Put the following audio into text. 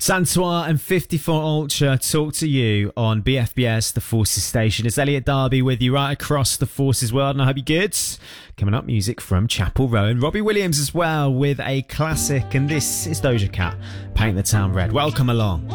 Santoir and 54 Ultra talk to you on BFBS, the Forces station. It's Elliot Darby with you right across the Forces world, and I hope you're good. Coming up, music from Chapel Row and Robbie Williams as well with a classic, and this is Doja Cat, Paint the Town Red. Welcome along.